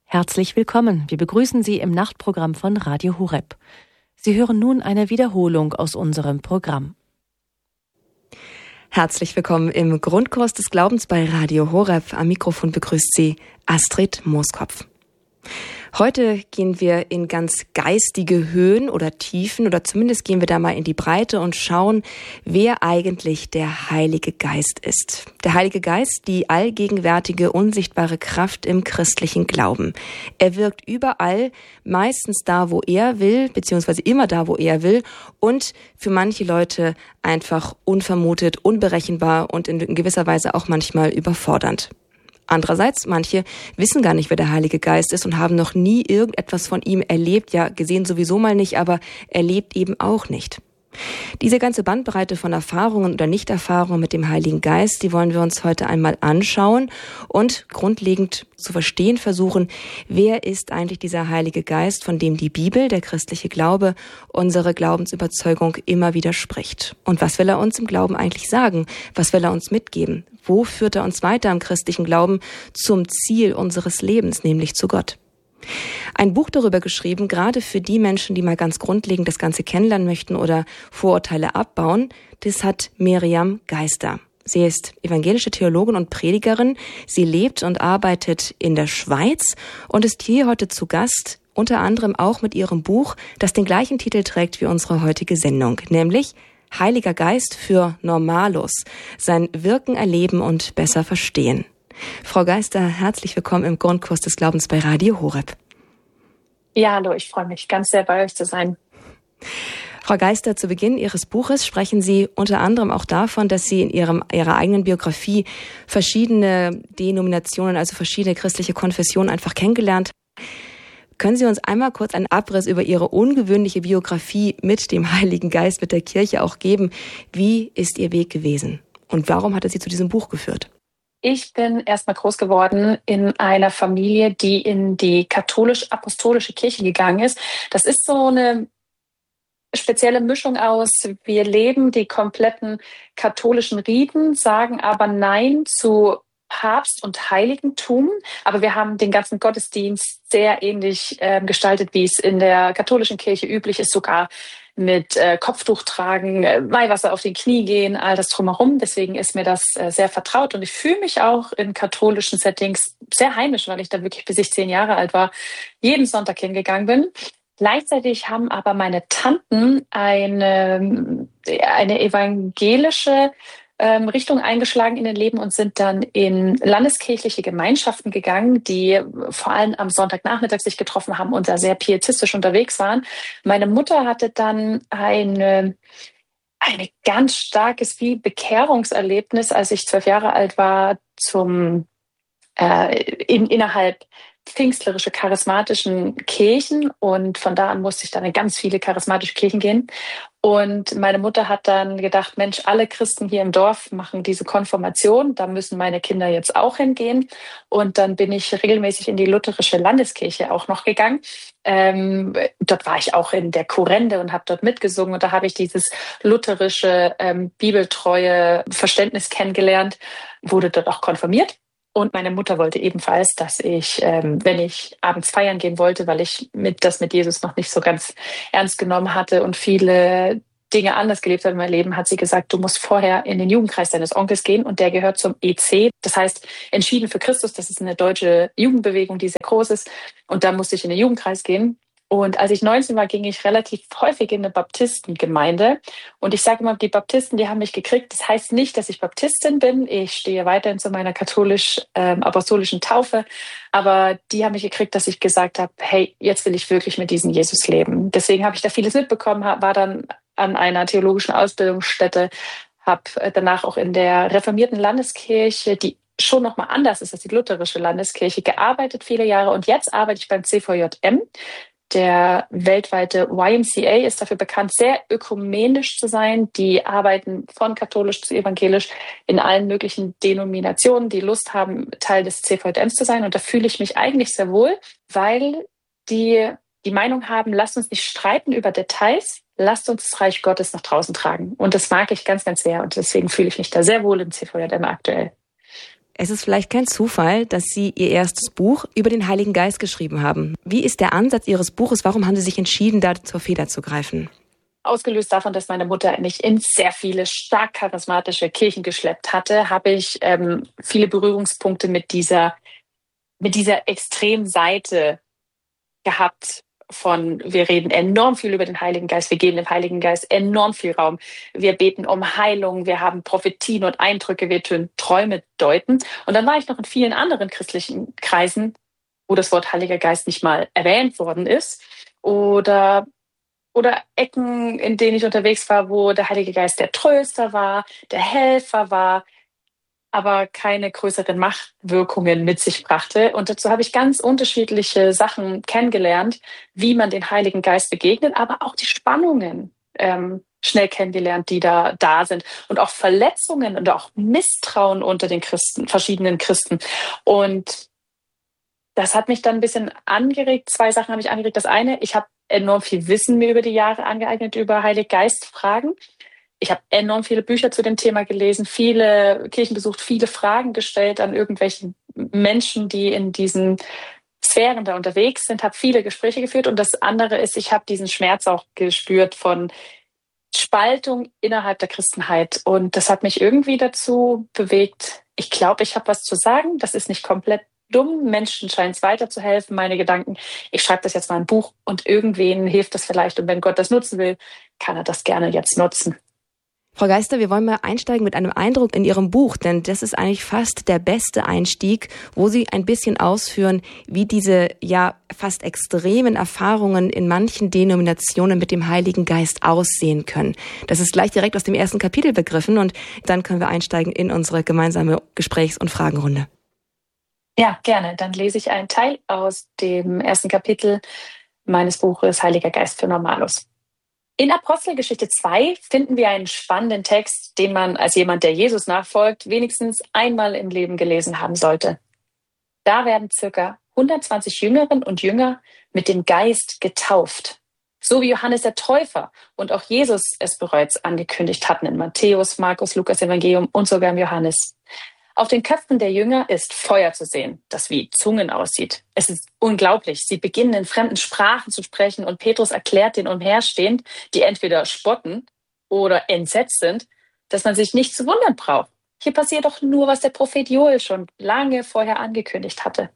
Herzlich willkommen. Wir begrüßen Sie im Nachtprogramm von Radio Horeb. Sie hören nun eine Wiederholung aus unserem Programm. Herzlich willkommen im Grundkurs des Glaubens bei Radio Horeb. Am Mikrofon begrüßt Sie Astrid Mooskopf. Heute gehen wir in ganz geistige Höhen oder Tiefen, oder zumindest gehen wir da mal in die Breite und schauen, wer eigentlich der Heilige Geist ist. Der Heilige Geist, die allgegenwärtige, unsichtbare Kraft im christlichen Glauben. Er wirkt überall, meistens da, wo er will, beziehungsweise immer da, wo er will, und für manche Leute einfach unvermutet, unberechenbar und in gewisser Weise auch manchmal überfordernd. Andererseits, manche wissen gar nicht, wer der Heilige Geist ist und haben noch nie irgendetwas von ihm erlebt, ja, gesehen sowieso mal nicht, aber erlebt eben auch nicht. Diese ganze Bandbreite von Erfahrungen oder Nichterfahrungen mit dem Heiligen Geist, die wollen wir uns heute einmal anschauen und grundlegend zu verstehen versuchen, wer ist eigentlich dieser Heilige Geist, von dem die Bibel, der christliche Glaube, unsere Glaubensüberzeugung immer wieder spricht. Und was will er uns im Glauben eigentlich sagen? Was will er uns mitgeben? Wo führt er uns weiter im christlichen Glauben zum Ziel unseres Lebens, nämlich zu Gott? Ein Buch darüber geschrieben, gerade für die Menschen, die mal ganz grundlegend das Ganze kennenlernen möchten oder Vorurteile abbauen, das hat Miriam Geister. Sie ist evangelische Theologin und Predigerin. Sie lebt und arbeitet in der Schweiz und ist hier heute zu Gast, unter anderem auch mit ihrem Buch, das den gleichen Titel trägt wie unsere heutige Sendung, nämlich Heiliger Geist für Normalos, sein Wirken erleben und besser verstehen. Frau Geister, herzlich willkommen im Grundkurs des Glaubens bei Radio Horeb. Ja, hallo, ich freue mich ganz sehr, bei euch zu sein. Frau Geister, zu Beginn Ihres Buches sprechen Sie unter anderem auch davon, dass Sie in Ihrer eigenen Biografie verschiedene Denominationen, also verschiedene christliche Konfessionen einfach kennengelernt haben. Können Sie uns einmal kurz einen Abriss über Ihre ungewöhnliche Biografie mit dem Heiligen Geist, mit der Kirche auch geben? Wie ist Ihr Weg gewesen und warum hat er Sie zu diesem Buch geführt? Ich bin erstmal groß geworden in einer Familie, die in die katholisch-apostolische Kirche gegangen ist. Das ist so eine spezielle Mischung aus, wir leben die kompletten katholischen Riten, sagen aber Nein zu Papst und Heiligentum, aber wir haben den ganzen Gottesdienst sehr ähnlich gestaltet, wie es in der katholischen Kirche üblich ist, sogar mit Kopftuch tragen, Weihwasser auf den Knie gehen, all das drumherum. Deswegen ist mir das sehr vertraut und ich fühle mich auch in katholischen Settings sehr heimisch, weil ich da wirklich, bis ich 10 Jahre alt war, jeden Sonntag hingegangen bin. Gleichzeitig haben aber meine Tanten eine evangelische Richtung eingeschlagen in den Leben und sind dann in landeskirchliche Gemeinschaften gegangen, die vor allem am Sonntagnachmittag sich getroffen haben und da sehr pietistisch unterwegs waren. Meine Mutter hatte dann eine ganz starkes Bekehrungserlebnis, als ich 12 Jahre alt war, innerhalb pfingstlerische, charismatischen Kirchen, und von da an musste ich dann in ganz viele charismatische Kirchen gehen. Und meine Mutter hat dann gedacht, Mensch, alle Christen hier im Dorf machen diese Konfirmation, da müssen meine Kinder jetzt auch hingehen. Und dann bin ich regelmäßig in die lutherische Landeskirche auch noch gegangen. Dort war ich auch in der Chorende und habe dort mitgesungen, und da habe ich dieses lutherische, bibeltreue Verständnis kennengelernt, wurde dort auch konfirmiert. Und meine Mutter wollte ebenfalls, dass ich, wenn ich abends feiern gehen wollte, weil ich das mit Jesus noch nicht so ganz ernst genommen hatte und viele Dinge anders gelebt habe in meinem Leben, hat sie gesagt, du musst vorher in den Jugendkreis deines Onkels gehen, und der gehört zum EC. Das heißt, Entschieden für Christus, das ist eine deutsche Jugendbewegung, die sehr groß ist. Und da musste ich in den Jugendkreis gehen. Und als ich 19 war, ging ich relativ häufig in eine Baptistengemeinde. Und ich sage immer, die Baptisten, die haben mich gekriegt. Das heißt nicht, dass ich Baptistin bin. Ich stehe weiterhin zu meiner katholisch-apostolischen Taufe. Aber die haben mich gekriegt, dass ich gesagt habe, hey, jetzt will ich wirklich mit diesem Jesus leben. Deswegen habe ich da vieles mitbekommen, war dann an einer theologischen Ausbildungsstätte, habe danach auch in der reformierten Landeskirche, die schon nochmal anders ist als die lutherische Landeskirche, gearbeitet viele Jahre. Und jetzt arbeite ich beim CVJM. Der weltweite YMCA ist dafür bekannt, sehr ökumenisch zu sein. Die arbeiten von katholisch zu evangelisch in allen möglichen Denominationen, die Lust haben, Teil des CVJMs zu sein. Und da fühle ich mich eigentlich sehr wohl, weil die Meinung haben, lasst uns nicht streiten über Details, lasst uns das Reich Gottes nach draußen tragen. Und das mag ich ganz, ganz sehr. Und deswegen fühle ich mich da sehr wohl im CVJM aktuell. Es ist vielleicht kein Zufall, dass Sie Ihr erstes Buch über den Heiligen Geist geschrieben haben. Wie ist der Ansatz Ihres Buches? Warum haben Sie sich entschieden, da zur Feder zu greifen? Ausgelöst davon, dass meine Mutter mich in sehr viele stark charismatische Kirchen geschleppt hatte, habe ich viele Berührungspunkte mit dieser Extremseite gehabt. Wir reden enorm viel über den Heiligen Geist, wir geben dem Heiligen Geist enorm viel Raum. Wir beten um Heilung, wir haben Prophetien und Eindrücke, wir tun Träume deuten. Und dann war ich noch in vielen anderen christlichen Kreisen, wo das Wort Heiliger Geist nicht mal erwähnt worden ist. Oder Ecken, in denen ich unterwegs war, wo der Heilige Geist der Tröster war, der Helfer war, aber keine größeren Machtwirkungen mit sich brachte. Und dazu habe ich ganz unterschiedliche Sachen kennengelernt, wie man den Heiligen Geist begegnet, aber auch die Spannungen schnell kennengelernt, die da sind. Und auch Verletzungen und auch Misstrauen unter den Christen, verschiedenen Christen. Und das hat mich dann ein bisschen angeregt. 2 Sachen habe ich angeregt. Das eine, ich habe enorm viel Wissen mir über die Jahre angeeignet über Heilige Geist-Fragen. Ich habe enorm viele Bücher zu dem Thema gelesen, viele Kirchen besucht, viele Fragen gestellt an irgendwelchen Menschen, die in diesen Sphären da unterwegs sind, habe viele Gespräche geführt. Und das andere ist, ich habe diesen Schmerz auch gespürt von Spaltung innerhalb der Christenheit. Und das hat mich irgendwie dazu bewegt, ich glaube, ich habe was zu sagen. Das ist nicht komplett dumm. Menschen scheint es weiterzuhelfen, meine Gedanken. Ich schreibe das jetzt mal in ein Buch und irgendwen hilft das vielleicht. Und wenn Gott das nutzen will, kann er das gerne jetzt nutzen. Frau Geister, wir wollen mal einsteigen mit einem Eindruck in Ihrem Buch, denn das ist eigentlich fast der beste Einstieg, wo Sie ein bisschen ausführen, wie diese ja fast extremen Erfahrungen in manchen Denominationen mit dem Heiligen Geist aussehen können. Das ist gleich direkt aus dem ersten Kapitel begriffen und dann können wir einsteigen in unsere gemeinsame Gesprächs- und Fragenrunde. Ja, gerne. Dann lese ich einen Teil aus dem ersten Kapitel meines Buches Heiliger Geist für Normalos. In Apostelgeschichte 2 finden wir einen spannenden Text, den man als jemand, der Jesus nachfolgt, wenigstens einmal im Leben gelesen haben sollte. Da werden ca. 120 Jüngerinnen und Jünger mit dem Geist getauft. So wie Johannes der Täufer und auch Jesus es bereits angekündigt hatten in Matthäus, Markus, Lukas Evangelium und sogar im Johannes. Auf den Köpfen der Jünger ist Feuer zu sehen, das wie Zungen aussieht. Es ist unglaublich. Sie beginnen in fremden Sprachen zu sprechen und Petrus erklärt den Umherstehenden, die entweder spotten oder entsetzt sind, dass man sich nicht zu wundern braucht. Hier passiert doch nur, was der Prophet Joel schon lange vorher angekündigt hatte.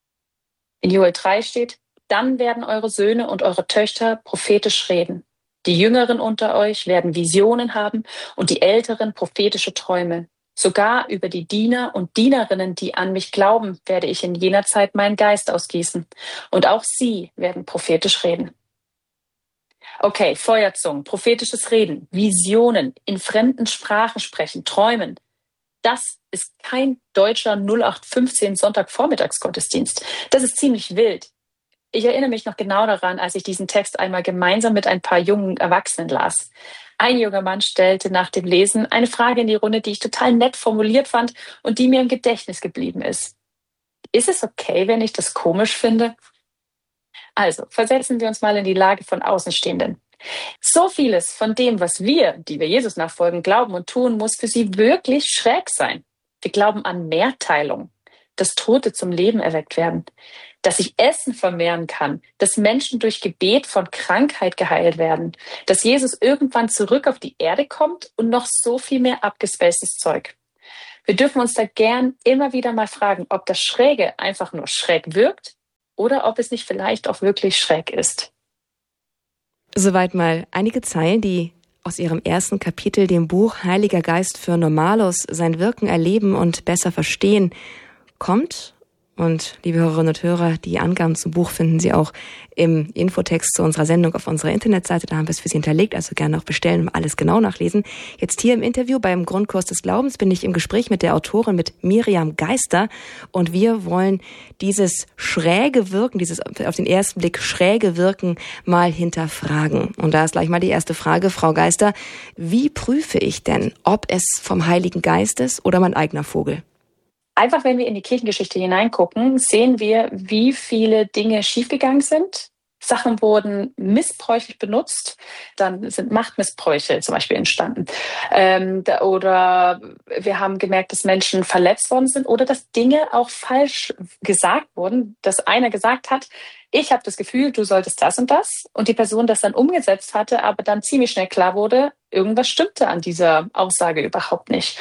In Joel 3 steht, dann werden eure Söhne und eure Töchter prophetisch reden. Die Jüngeren unter euch werden Visionen haben und die Älteren prophetische Träume. Sogar über die Diener und Dienerinnen, die an mich glauben, werde ich in jener Zeit meinen Geist ausgießen. Und auch sie werden prophetisch reden. Okay, Feuerzungen, prophetisches Reden, Visionen, in fremden Sprachen sprechen, träumen. Das ist kein deutscher 0815 Sonntagvormittagsgottesdienst. Das ist ziemlich wild. Ich erinnere mich noch genau daran, als ich diesen Text einmal gemeinsam mit ein paar jungen Erwachsenen las. Ein junger Mann stellte nach dem Lesen eine Frage in die Runde, die ich total nett formuliert fand und die mir im Gedächtnis geblieben ist. Ist es okay, wenn ich das komisch finde? Also, versetzen wir uns mal in die Lage von Außenstehenden. So vieles von dem, was wir, die wir Jesus nachfolgen, glauben und tun, muss für sie wirklich schräg sein. Wir glauben an Mehrteilung, dass Tote zum Leben erweckt werden, dass sich Essen vermehren kann, dass Menschen durch Gebet von Krankheit geheilt werden, dass Jesus irgendwann zurück auf die Erde kommt und noch so viel mehr abgespacedes Zeug. Wir dürfen uns da gern immer wieder mal fragen, ob das Schräge einfach nur schräg wirkt oder ob es nicht vielleicht auch wirklich schräg ist. Soweit mal einige Zeilen, die aus Ihrem ersten Kapitel, dem Buch Heiliger Geist für Normalos, sein Wirken erleben und besser verstehen, kommt. Und liebe Hörerinnen und Hörer, die Angaben zum Buch finden Sie auch im Infotext zu unserer Sendung auf unserer Internetseite. Da haben wir es für Sie hinterlegt, also gerne auch bestellen und alles genau nachlesen. Jetzt hier im Interview beim Grundkurs des Glaubens bin ich im Gespräch mit der Autorin, mit Miriam Geister. Und wir wollen dieses schräge Wirken, dieses auf den ersten Blick schräge Wirken mal hinterfragen. Und da ist gleich mal die erste Frage, Frau Geister. Wie prüfe ich denn, ob es vom Heiligen Geist ist oder mein eigener Vogel? Einfach, wenn wir in die Kirchengeschichte hineingucken, sehen wir, wie viele Dinge schiefgegangen sind, Sachen wurden missbräuchlich benutzt, dann sind Machtmissbräuche zum Beispiel entstanden. Oder wir haben gemerkt, dass Menschen verletzt worden sind oder dass Dinge auch falsch gesagt wurden, dass einer gesagt hat, ich habe das Gefühl, du solltest das und die Person das dann umgesetzt hatte, aber dann ziemlich schnell klar wurde, irgendwas stimmte an dieser Aussage überhaupt nicht.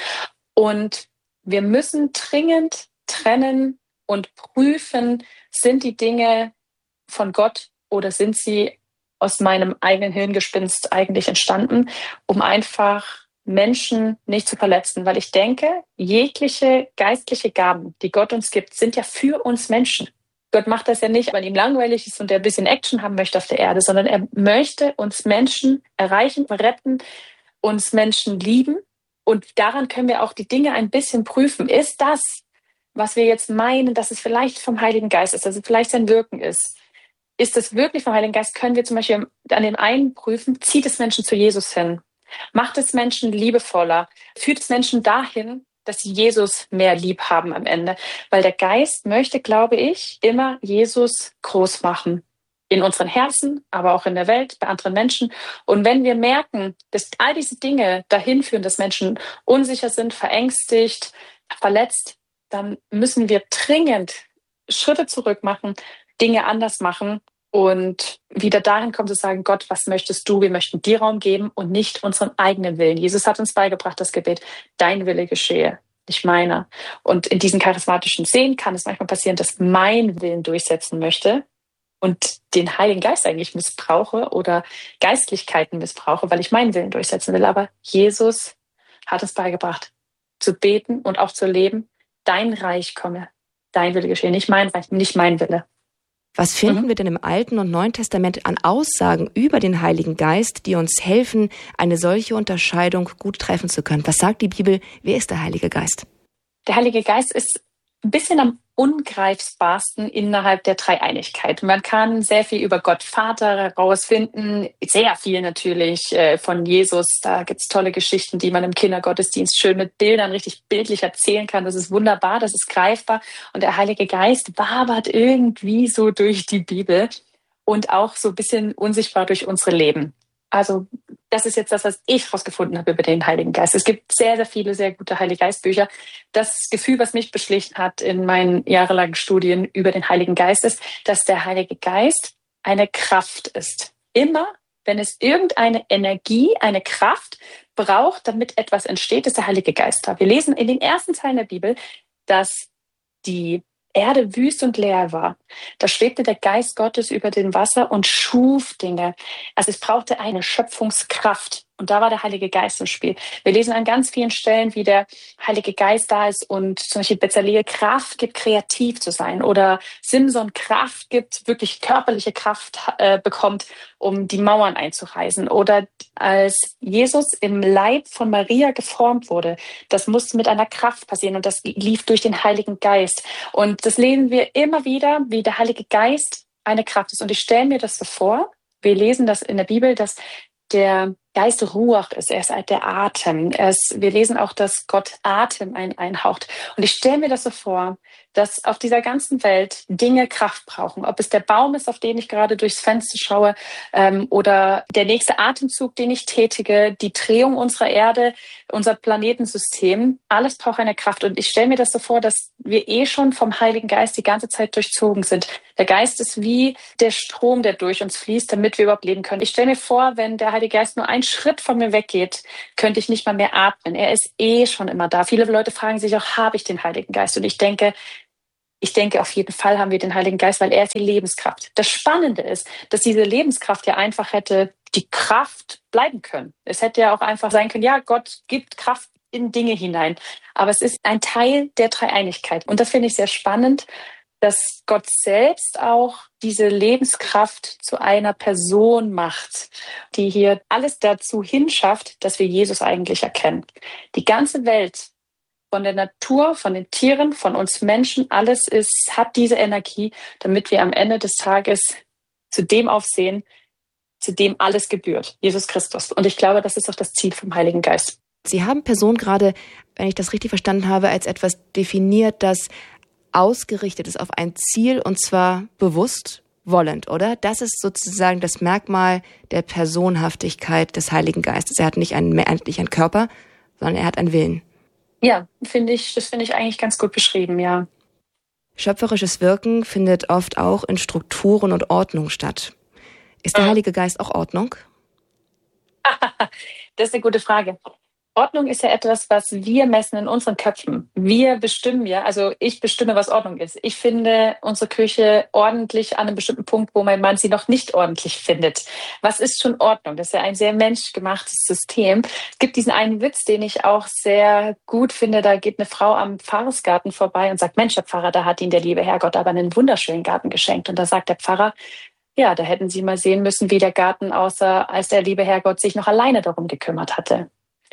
Und wir müssen dringend trennen und prüfen, sind die Dinge von Gott oder sind sie aus meinem eigenen Hirngespinst eigentlich entstanden, um einfach Menschen nicht zu verletzen. Weil ich denke, jegliche geistliche Gaben, die Gott uns gibt, sind ja für uns Menschen. Gott macht das ja nicht, weil ihm langweilig ist und er ein bisschen Action haben möchte auf der Erde, sondern er möchte uns Menschen erreichen, retten, uns Menschen lieben. Und daran können wir auch die Dinge ein bisschen prüfen. Ist das, was wir jetzt meinen, dass es vielleicht vom Heiligen Geist ist, dass es vielleicht sein Wirken ist es wirklich vom Heiligen Geist? Können wir zum Beispiel an dem einen prüfen, zieht es Menschen zu Jesus hin? Macht es Menschen liebevoller? Führt es Menschen dahin, dass sie Jesus mehr lieb haben am Ende? Weil der Geist möchte, glaube ich, immer Jesus groß machen. In unseren Herzen, aber auch in der Welt, bei anderen Menschen. Und wenn wir merken, dass all diese Dinge dahin führen, dass Menschen unsicher sind, verängstigt, verletzt, dann müssen wir dringend Schritte zurück machen, Dinge anders machen und wieder dahin kommen zu sagen, Gott, was möchtest du? Wir möchten dir Raum geben und nicht unseren eigenen Willen. Jesus hat uns beigebracht, das Gebet, dein Wille geschehe, nicht meiner. Und in diesen charismatischen Szenen kann es manchmal passieren, dass mein Willen durchsetzen möchte und den Heiligen Geist eigentlich missbrauche oder Geistlichkeiten missbrauche, weil ich meinen Willen durchsetzen will. Aber Jesus hat uns beigebracht, zu beten und auch zu leben, dein Reich komme, dein Wille geschehe, nicht mein Reich, nicht mein Wille. Was finden wir denn im Alten und Neuen Testament an Aussagen über den Heiligen Geist, die uns helfen, eine solche Unterscheidung gut treffen zu können? Was sagt die Bibel? Wer ist der Heilige Geist? Der Heilige Geist ist ein bisschen am ungreifbarsten innerhalb der Dreieinigkeit. Man kann sehr viel über Gott Vater herausfinden, sehr viel natürlich von Jesus. Da gibt es tolle Geschichten, die man im Kindergottesdienst schön mit Bildern richtig bildlich erzählen kann. Das ist wunderbar, das ist greifbar. Und der Heilige Geist wabert irgendwie so durch die Bibel und auch so ein bisschen unsichtbar durch unsere Leben. Also das ist jetzt das, was ich herausgefunden habe über den Heiligen Geist. Es gibt sehr, sehr viele, sehr gute Heilige Geist-Bücher. Das Gefühl, was mich beschlichen hat in meinen jahrelangen Studien über den Heiligen Geist, ist, dass der Heilige Geist eine Kraft ist. Immer, wenn es irgendeine Energie, eine Kraft braucht, damit etwas entsteht, ist der Heilige Geist da. Wir lesen in den ersten Zeilen der Bibel, dass die Erde wüst und leer war. Da schwebte der Geist Gottes über dem Wasser und schuf Dinge. Also es brauchte eine Schöpfungskraft. Und da war der Heilige Geist im Spiel. Wir lesen an ganz vielen Stellen, wie der Heilige Geist da ist und zum Beispiel Bezaleel Kraft gibt, kreativ zu sein. Oder Simson Kraft gibt, wirklich körperliche Kraft bekommt, um die Mauern einzureißen. Oder als Jesus im Leib von Maria geformt wurde, das musste mit einer Kraft passieren und das lief durch den Heiligen Geist. Und das lesen wir immer wieder, wie der Heilige Geist eine Kraft ist. Und ich stelle mir das so vor, wir lesen das in der Bibel, dass der Geist Ruach ist, er ist halt der Atem. Wir lesen auch, dass Gott Atem einhaucht. Und ich stelle mir das so vor, dass auf dieser ganzen Welt Dinge Kraft brauchen. Ob es der Baum ist, auf den ich gerade durchs Fenster schaue, oder der nächste Atemzug, den ich tätige, die Drehung unserer Erde, unser Planetensystem, alles braucht eine Kraft. Und ich stelle mir das so vor, dass wir schon vom Heiligen Geist die ganze Zeit durchzogen sind. Der Geist ist wie der Strom, der durch uns fließt, damit wir überhaupt leben können. Ich stelle mir vor, wenn der Heilige Geist nur einen Schritt von mir weggeht, könnte ich nicht mal mehr atmen. Er ist schon immer da. Viele Leute fragen sich auch, habe ich den Heiligen Geist? Und ich denke, auf jeden Fall haben wir den Heiligen Geist, weil er ist die Lebenskraft. Das Spannende ist, dass diese Lebenskraft ja einfach hätte die Kraft bleiben können. Es hätte ja auch einfach sein können, ja, Gott gibt Kraft in Dinge hinein. Aber es ist ein Teil der Dreieinigkeit. Und das finde ich sehr spannend, dass Gott selbst auch diese Lebenskraft zu einer Person macht, die hier alles dazu hinschafft, dass wir Jesus eigentlich erkennen. Die ganze Welt, von der Natur, von den Tieren, von uns Menschen, alles hat diese Energie, damit wir am Ende des Tages zu dem aufsehen, zu dem alles gebührt, Jesus Christus. Und ich glaube, das ist auch das Ziel vom Heiligen Geist. Sie haben Person gerade, wenn ich das richtig verstanden habe, als etwas definiert, das ausgerichtet ist auf ein Ziel, und zwar bewusst, wollend, oder? Das ist sozusagen das Merkmal der Personhaftigkeit des Heiligen Geistes. Er hat nicht einen Körper, sondern er hat einen Willen. Ja, das finde ich eigentlich ganz gut beschrieben, ja. Schöpferisches Wirken findet oft auch in Strukturen und Ordnung statt. Ist der Heilige Geist auch Ordnung? Das ist eine gute Frage. Ordnung ist ja etwas, was wir messen in unseren Köpfen. Wir bestimmen ja, also ich bestimme, was Ordnung ist. Ich finde unsere Küche ordentlich an einem bestimmten Punkt, wo mein Mann sie noch nicht ordentlich findet. Was ist schon Ordnung? Das ist ja ein sehr menschgemachtes System. Es gibt diesen einen Witz, den ich auch sehr gut finde. Da geht eine Frau am Pfarrersgarten vorbei und sagt, Mensch, Herr Pfarrer, da hat Ihnen der liebe Herrgott aber einen wunderschönen Garten geschenkt. Und da sagt der Pfarrer, ja, da hätten Sie mal sehen müssen, wie der Garten aussah, als der liebe Herrgott sich noch alleine darum gekümmert hatte.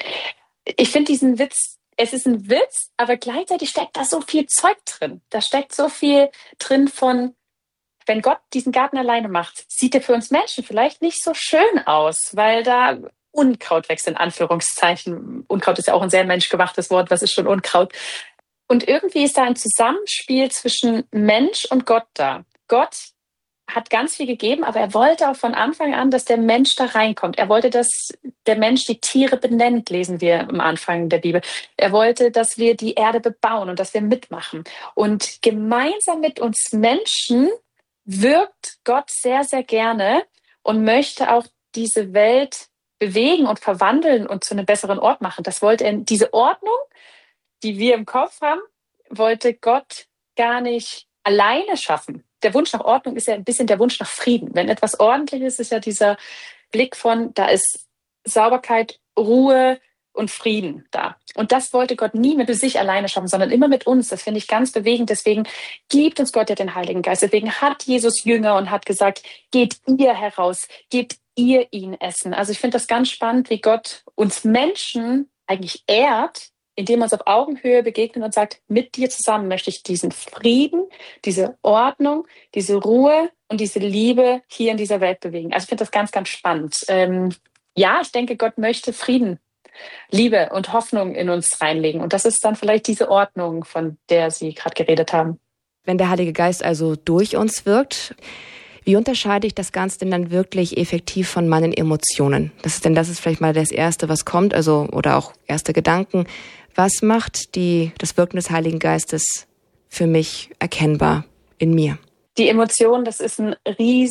Ich finde diesen Witz, es ist ein Witz, aber gleichzeitig steckt da so viel Zeug drin. Da steckt so viel drin von, wenn Gott diesen Garten alleine macht, sieht er für uns Menschen vielleicht nicht so schön aus, weil da Unkraut wächst, in Anführungszeichen. Unkraut ist ja auch ein sehr menschgemachtes Wort. Was ist schon Unkraut? Und irgendwie ist da ein Zusammenspiel zwischen Mensch und Gott da. Gott hat ganz viel gegeben, aber er wollte auch von Anfang an, dass der Mensch da reinkommt. Er wollte, dass der Mensch die Tiere benennt, lesen wir am Anfang der Bibel. Er wollte, dass wir die Erde bebauen und dass wir mitmachen. Und gemeinsam mit uns Menschen wirkt Gott sehr, sehr gerne und möchte auch diese Welt bewegen und verwandeln und zu einem besseren Ort machen. Das wollte er, diese Ordnung, die wir im Kopf haben, wollte Gott gar nicht alleine schaffen. Der Wunsch nach Ordnung ist ja ein bisschen der Wunsch nach Frieden. Wenn etwas ordentlich ist, ist ja dieser Blick von, da ist Sauberkeit, Ruhe und Frieden da. Und das wollte Gott nie mit sich alleine schaffen, sondern immer mit uns. Das finde ich ganz bewegend. Deswegen gibt uns Gott ja den Heiligen Geist. Deswegen hat Jesus Jünger und hat gesagt, geht ihr heraus, gebt ihr ihn essen. Also ich finde das ganz spannend, wie Gott uns Menschen eigentlich ehrt, indem er uns auf Augenhöhe begegnet und sagt, mit dir zusammen möchte ich diesen Frieden, diese Ordnung, diese Ruhe und diese Liebe hier in dieser Welt bewegen. Also ich finde das ganz, ganz spannend. Ja, ich denke, Gott möchte Frieden, Liebe und Hoffnung in uns reinlegen. Und das ist dann vielleicht diese Ordnung, von der Sie gerade geredet haben. Wenn der Heilige Geist also durch uns wirkt, wie unterscheide ich das Ganze denn dann wirklich effektiv von meinen Emotionen? Das ist vielleicht mal das Erste, was kommt, also oder auch erste Gedanken. Was macht das Wirken des Heiligen Geistes für mich erkennbar in mir? Die Emotionen, das ist ein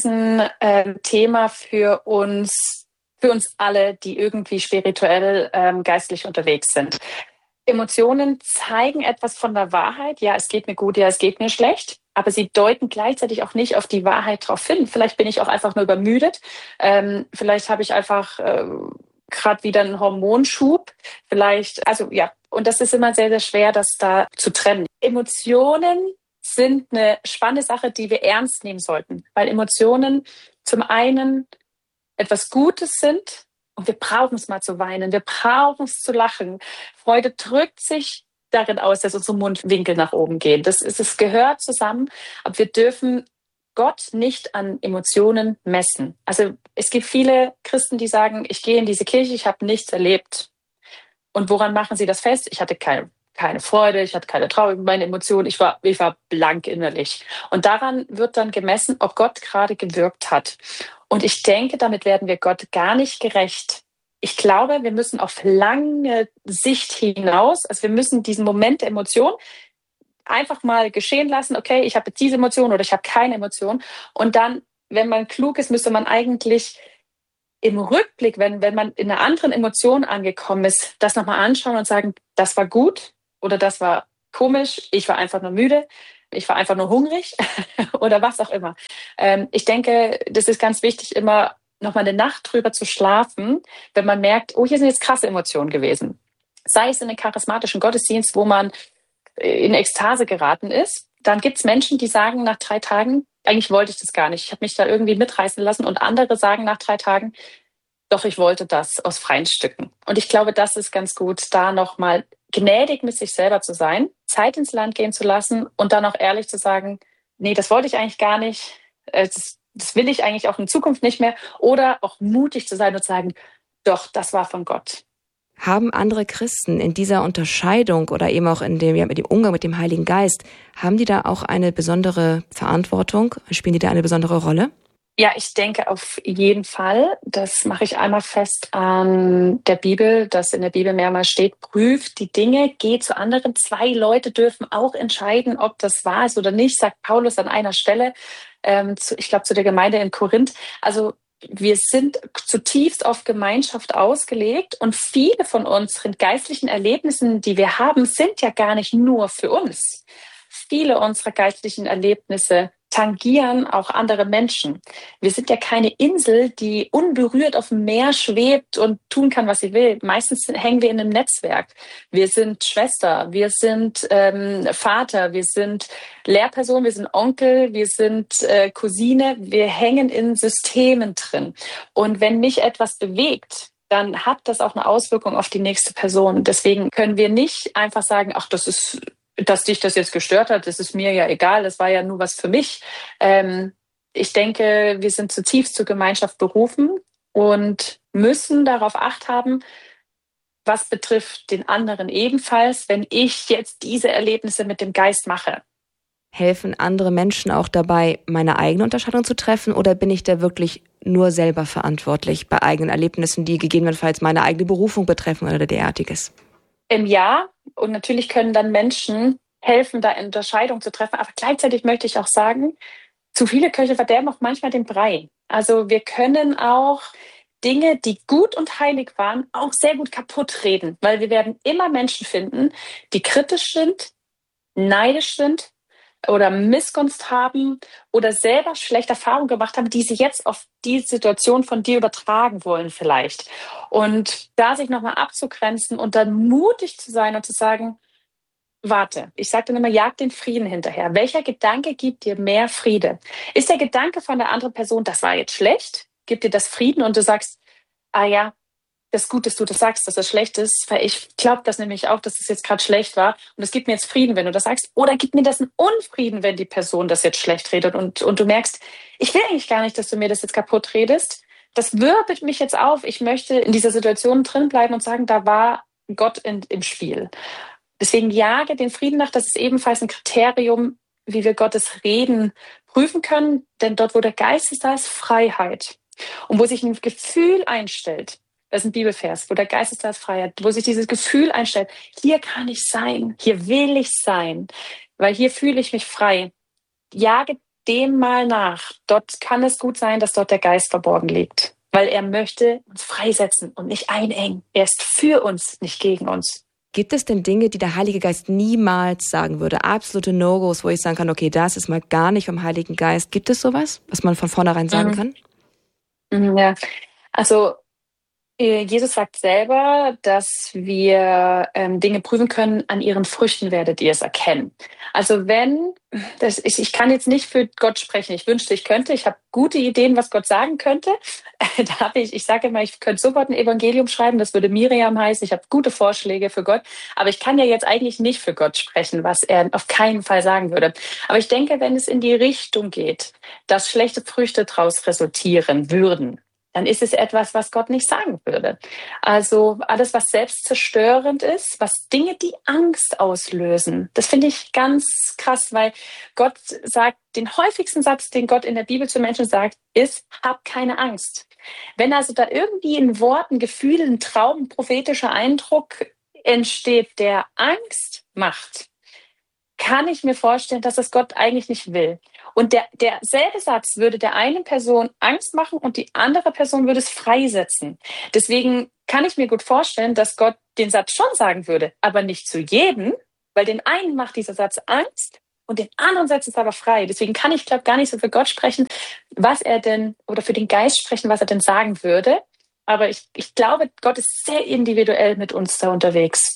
Riesenthema für uns alle, die irgendwie spirituell, geistlich unterwegs sind. Emotionen zeigen etwas von der Wahrheit. Ja, es geht mir gut, ja, es geht mir schlecht. Aber sie deuten gleichzeitig auch nicht auf die Wahrheit drauf hin. Vielleicht bin ich auch einfach nur übermüdet. Vielleicht habe ich einfach gerade wieder einen Hormonschub. Und das ist immer sehr, sehr schwer, das da zu trennen. Emotionen sind eine spannende Sache, die wir ernst nehmen sollten, weil Emotionen zum einen etwas Gutes sind und wir brauchen es mal zu weinen, wir brauchen es zu lachen. Freude drückt sich darin aus, dass unsere Mundwinkel nach oben gehen. Es gehört zusammen, aber wir dürfen Gott nicht an Emotionen messen. Also es gibt viele Christen, die sagen, ich gehe in diese Kirche, ich habe nichts erlebt. Und woran machen sie das fest? Ich hatte keine Freude, ich hatte keine Trauer, meine Emotionen, ich war blank innerlich. Und daran wird dann gemessen, ob Gott gerade gewirkt hat. Und ich denke, damit werden wir Gott gar nicht gerecht. Ich glaube, wir müssen auf lange Sicht hinaus, also wir müssen diesen Moment der Emotion einfach mal geschehen lassen, okay, ich habe jetzt diese Emotion oder ich habe keine Emotion. Und dann, wenn man klug ist, müsste man eigentlich im Rückblick, wenn man in einer anderen Emotion angekommen ist, das nochmal anschauen und sagen, das war gut oder das war komisch, ich war einfach nur müde, ich war einfach nur hungrig oder was auch immer. Ich denke, das ist ganz wichtig, immer nochmal eine Nacht drüber zu schlafen, wenn man merkt, oh, hier sind jetzt krasse Emotionen gewesen. Sei es in einem charismatischen Gottesdienst, wo man in Ekstase geraten ist, dann gibt es Menschen, die sagen nach 3 Tagen, eigentlich wollte ich das gar nicht. Ich habe mich da irgendwie mitreißen lassen. Und andere sagen nach 3 Tagen, doch, ich wollte das aus freien Stücken. Und ich glaube, das ist ganz gut, da nochmal gnädig mit sich selber zu sein, Zeit ins Land gehen zu lassen und dann auch ehrlich zu sagen, nee, das wollte ich eigentlich gar nicht. Das will ich eigentlich auch in Zukunft nicht mehr. Oder auch mutig zu sein und zu sagen, doch, das war von Gott. Haben andere Christen in dieser Unterscheidung oder eben auch mit dem Umgang mit dem Heiligen Geist, haben die da auch eine besondere Verantwortung? Spielen die da eine besondere Rolle? Ja, ich denke auf jeden Fall. Das mache ich einmal fest an der Bibel, dass in der Bibel mehrmals steht, prüft die Dinge, geht zu anderen. 2 Leute dürfen auch entscheiden, ob das wahr ist oder nicht, sagt Paulus an einer Stelle, ich glaube zu der Gemeinde in Korinth. Also wir sind zutiefst auf Gemeinschaft ausgelegt und viele von unseren geistlichen Erlebnissen, die wir haben, sind ja gar nicht nur für uns. Viele unserer geistlichen Erlebnisse tangieren auch andere Menschen. Wir sind ja keine Insel, die unberührt auf dem Meer schwebt und tun kann, was sie will. Meistens hängen wir in einem Netzwerk. Wir sind Schwester, wir sind Vater, wir sind Lehrperson, wir sind Onkel, wir sind Cousine. Wir hängen in Systemen drin. Und wenn mich etwas bewegt, dann hat das auch eine Auswirkung auf die nächste Person. Deswegen können wir nicht einfach sagen, ach, dass dich das jetzt gestört hat, das ist mir ja egal, das war ja nur was für mich. Ich denke, wir sind zutiefst zur Gemeinschaft berufen und müssen darauf Acht haben, was betrifft den anderen ebenfalls, wenn ich jetzt diese Erlebnisse mit dem Geist mache. Helfen andere Menschen auch dabei, meine eigene Unterscheidung zu treffen, oder bin ich da wirklich nur selber verantwortlich bei eigenen Erlebnissen, die gegebenenfalls meine eigene Berufung betreffen oder derartiges? Ja, und natürlich können dann Menschen helfen, da eine Unterscheidung zu treffen. Aber gleichzeitig möchte ich auch sagen, zu viele Köche verderben auch manchmal den Brei. Also wir können auch Dinge, die gut und heilig waren, auch sehr gut kaputt reden. Weil wir werden immer Menschen finden, die kritisch sind, neidisch sind oder Missgunst haben oder selber schlechte Erfahrungen gemacht haben, die sie jetzt auf die Situation von dir übertragen wollen vielleicht. Und da sich nochmal abzugrenzen und dann mutig zu sein und zu sagen, warte, ich sage dann immer, jag den Frieden hinterher. Welcher Gedanke gibt dir mehr Friede? Ist der Gedanke von der anderen Person, das war jetzt schlecht? Gibt dir das Frieden und du sagst, ah ja, das ist gut, dass du das sagst, dass das schlecht ist, weil ich glaube das nämlich auch, dass das jetzt gerade schlecht war und es gibt mir jetzt Frieden, wenn du das sagst, oder gibt mir das einen Unfrieden, wenn die Person das jetzt schlecht redet und du merkst, ich will eigentlich gar nicht, dass du mir das jetzt kaputt redest, das wirbelt mich jetzt auf, ich möchte in dieser Situation drin bleiben und sagen, da war Gott im Spiel. Deswegen jage den Frieden nach, das ist ebenfalls ein Kriterium, wie wir Gottes Reden prüfen können, denn dort, wo der Geist ist, da ist Freiheit. Und wo sich ein Gefühl einstellt, das ist ein Bibelvers, wo der Geist ist, da ist Freiheit, wo sich dieses Gefühl einstellt, hier kann ich sein, hier will ich sein, weil hier fühle ich mich frei. Jage dem mal nach. Dort kann es gut sein, dass dort der Geist verborgen liegt, weil er möchte uns freisetzen und nicht einengen. Er ist für uns, nicht gegen uns. Gibt es denn Dinge, die der Heilige Geist niemals sagen würde? Absolute No-Gos, wo ich sagen kann, okay, das ist mal gar nicht vom Heiligen Geist. Gibt es sowas, was man von vornherein sagen kann? Ja, also Jesus sagt selber, dass wir Dinge prüfen können, an ihren Früchten werdet ihr es erkennen. Also ich kann jetzt nicht für Gott sprechen, ich wünschte, ich könnte, ich habe gute Ideen, was Gott sagen könnte. Ich sage immer, ich könnte sofort ein Evangelium schreiben, das würde Miriam heißen, ich habe gute Vorschläge für Gott, aber ich kann ja jetzt eigentlich nicht für Gott sprechen, was er auf keinen Fall sagen würde. Aber ich denke, wenn es in die Richtung geht, dass schlechte Früchte daraus resultieren würden, dann ist es etwas, was Gott nicht sagen würde. Also alles, was selbstzerstörend ist, was Dinge, die Angst auslösen, das finde ich ganz krass, weil Gott sagt, den häufigsten Satz, den Gott in der Bibel zu Menschen sagt, ist, hab keine Angst. Wenn also da irgendwie in Worten, Gefühlen, Traum, prophetischer Eindruck entsteht, der Angst macht, kann ich mir vorstellen, dass das Gott eigentlich nicht will. Und derselbe Satz würde der einen Person Angst machen und die andere Person würde es freisetzen. Deswegen kann ich mir gut vorstellen, dass Gott den Satz schon sagen würde, aber nicht zu jedem, weil den einen macht dieser Satz Angst und den anderen setzt es aber frei. Deswegen kann ich, glaube gar nicht so für Gott sprechen, was er denn, oder für den Geist sprechen, was er denn sagen würde. Aber ich glaube, Gott ist sehr individuell mit uns da unterwegs.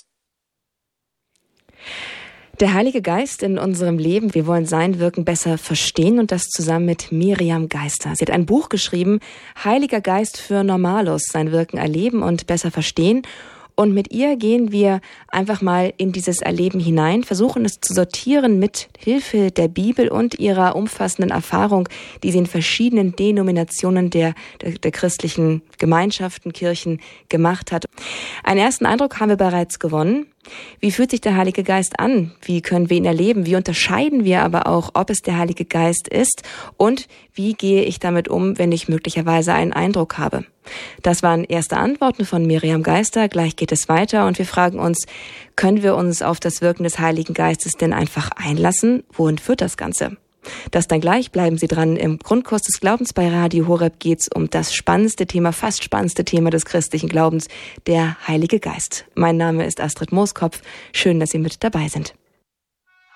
Der Heilige Geist in unserem Leben, wir wollen sein Wirken besser verstehen, und das zusammen mit Miriam Geister. Sie hat ein Buch geschrieben, Heiliger Geist für Normalos, sein Wirken erleben und besser verstehen. Und mit ihr gehen wir einfach mal in dieses Erleben hinein, versuchen es zu sortieren mit Hilfe der Bibel und ihrer umfassenden Erfahrung, die sie in verschiedenen Denominationen der christlichen Gemeinschaften, Kirchen gemacht hat. Einen ersten Eindruck haben wir bereits gewonnen. Wie fühlt sich der Heilige Geist an? Wie können wir ihn erleben? Wie unterscheiden wir aber auch, ob es der Heilige Geist ist? Und wie gehe ich damit um, wenn ich möglicherweise einen Eindruck habe? Das waren erste Antworten von Miriam Geister. Gleich geht es weiter und wir fragen uns, können wir uns auf das Wirken des Heiligen Geistes denn einfach einlassen? Wohin führt das Ganze? Das dann gleich, bleiben Sie dran. Im Grundkurs des Glaubens bei Radio Horeb geht's um das spannendste Thema, fast spannendste Thema des christlichen Glaubens, der Heilige Geist. Mein Name ist Astrid Mooskopf. Schön, dass Sie mit dabei sind.